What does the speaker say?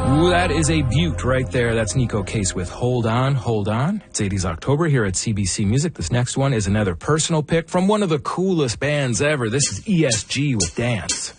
Ooh, that is a beaut right there. That's Nico Case with Hold On, Hold On. It's 80s October here at CBC Music. This next one is another personal pick from one of the coolest bands ever. This is ESG with Dance.